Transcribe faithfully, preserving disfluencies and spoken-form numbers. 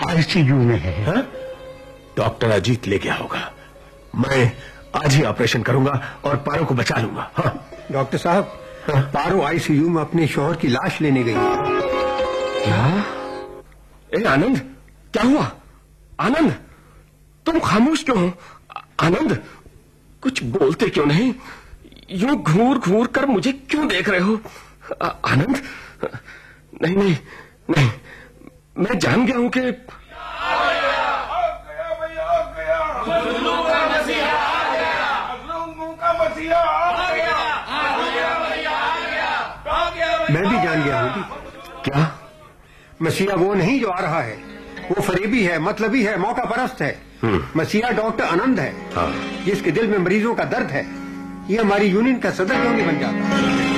ICU में है। हा? डॉक्टर अजीत ले गया होगा। मैं आज ही ऑपरेशन करूंगा और पारो को बचा लूंगा। हाँ। डॉक्टर साहब, हाँ? पारो आईसीयू में अपने शौहर की लाश लेने गई है। क्या? ए आनंद, क्या हुआ? आनंद, तुम खामोश क्यों हो? आनंद, कुछ बोलते क्यों नहीं? यूं घूर घूर कर मुझे क्यों देख रहे हो? आ, आनंद, नहीं नहीं नहीं, मैं जान गया हूं कि मैं भी जान गया हूं। क्या? मसीहा वो नहीं जो आ रहा है, वो फरेबी है, मतलबी है, मौका परस्त है। मसीहा डॉक्टर आनंद है। हाँ। जिसके दिल में मरीजों का दर्द है। ये हमारी यूनियन का सदर क्यों नहीं बन जाता?